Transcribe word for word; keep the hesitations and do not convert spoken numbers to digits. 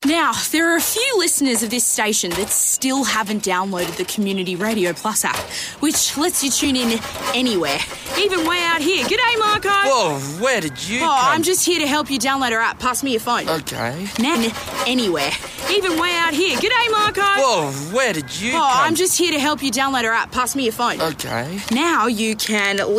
Now, there are a few listeners of this station that still haven't downloaded the Community Radio Plus app, which lets you tune in anywhere, even way out here. G'day, Marco. Whoa, where did you Oh, come? I'm just here to help you download our app. Pass me your phone. Okay. Now, anywhere, even way out here. G'day, Marco. Whoa, where did you Oh, come? I'm just here to help you download our app. Pass me your phone. Okay. Now you can